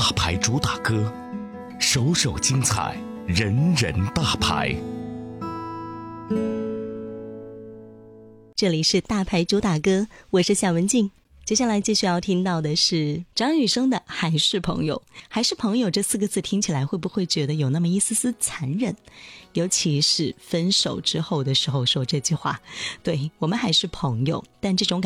大牌主打歌，首首精彩，人人大牌。 这里是大牌主打歌，我是夏文静。接下来继续要听到的是张雨生的《还是朋友》。还是朋友这4个字听起来会不会觉得有那么一丝丝残忍？尤其是分手之后的时候说这句话，对，我们还是朋友，但这种